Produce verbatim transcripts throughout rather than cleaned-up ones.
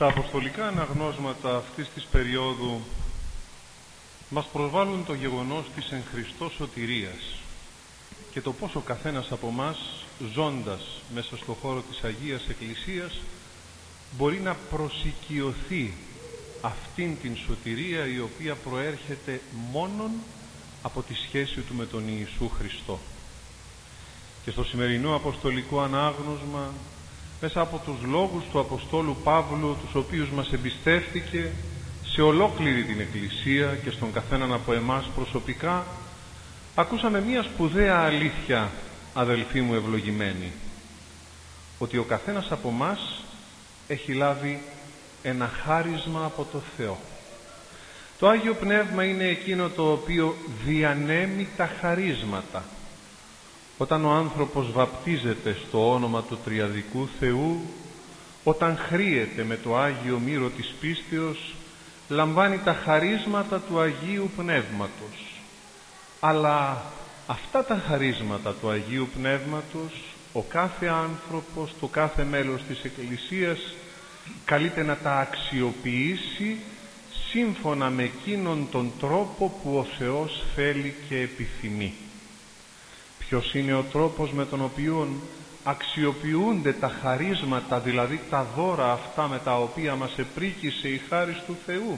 Τα αποστολικά αναγνώσματα αυτής της περίοδου μας προσβάλλουν το γεγονός της εν Χριστώ σωτηρίας και το πώς ο καθένας από μας, ζώντας μέσα στο χώρο της Αγίας Εκκλησίας, μπορεί να προσοικειωθεί αυτήν την σωτηρία η οποία προέρχεται μόνον από τη σχέση του με τον Ιησού Χριστό. Και στο σημερινό αποστολικό ανάγνωσμα, μέσα από τους λόγους του Αποστόλου Παύλου, τους οποίους μας εμπιστεύτηκε σε ολόκληρη την Εκκλησία και στον καθέναν από εμάς προσωπικά, ακούσαμε μία σπουδαία αλήθεια, αδελφοί μου ευλογημένοι, ότι ο καθένας από μας έχει λάβει ένα χάρισμα από το Θεό. Το Άγιο Πνεύμα είναι εκείνο το οποίο διανέμει τα χαρίσματα. Όταν ο άνθρωπος βαπτίζεται στο όνομα του Τριαδικού Θεού, όταν χρύεται με το Άγιο Μύρο της πίστεως, λαμβάνει τα χαρίσματα του Αγίου Πνεύματος. Αλλά αυτά τα χαρίσματα του Αγίου Πνεύματος, ο κάθε άνθρωπος, το κάθε μέλος της Εκκλησίας, καλείται να τα αξιοποιήσει σύμφωνα με εκείνον τον τρόπο που ο Θεός θέλει και επιθυμεί. Ποιος είναι ο τρόπος με τον οποίο αξιοποιούνται τα χαρίσματα, δηλαδή τα δώρα αυτά με τα οποία μας επρίκησε η χάρις του Θεού?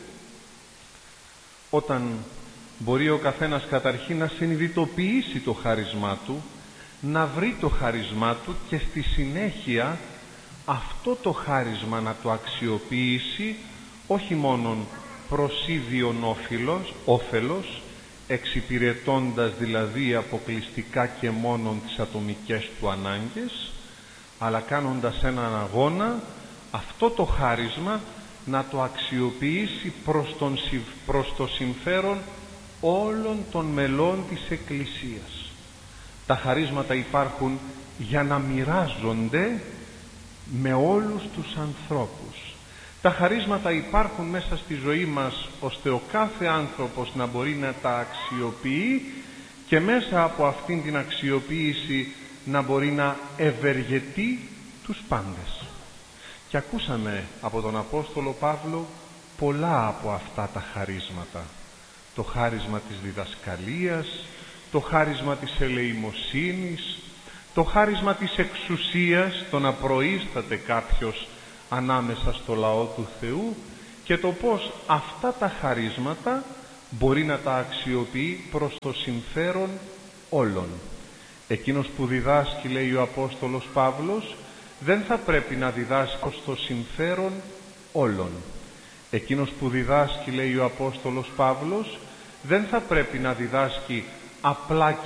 Όταν μπορεί ο καθένας καταρχήν να συνειδητοποιήσει το χάρισμά του, να βρει το χάρισμά του και στη συνέχεια αυτό το χάρισμα να το αξιοποιήσει όχι μόνον προς ίδιον όφελος, όφελος, εξυπηρετώντας δηλαδή αποκλειστικά και μόνον τις ατομικές του ανάγκες, αλλά κάνοντας έναν αγώνα αυτό το χάρισμα να το αξιοποιήσει προς, τον, προς το συμφέρον όλων των μελών της Εκκλησίας. Τα χαρίσματα υπάρχουν για να μοιράζονται με όλους τους ανθρώπους. Τα χαρίσματα υπάρχουν μέσα στη ζωή μας ώστε ο κάθε άνθρωπος να μπορεί να τα αξιοποιεί και μέσα από αυτήν την αξιοποίηση να μπορεί να ευεργετεί τους πάντες. Και ακούσαμε από τον Απόστολο Παύλο πολλά από αυτά τα χαρίσματα. Το χάρισμα της διδασκαλίας, το χάρισμα της ελεημοσύνης, το χάρισμα της εξουσίας, το να προείσταται κάποιος ανάμεσα στο λαό του Θεού, και το πώς αυτά τα χαρίσματα μπορεί να τα αξιοποιεί προς το συμφέρον όλων. Εκείνος που διδάσκει, λέει ο Απόστολος Παύλος, δεν θα πρέπει να διδάσκει προς το συμφέρον όλων. Εκείνος που διδάσκει, λέει ο Απόστολος Παύλος, δεν θα πρέπει να διδάσκει απλά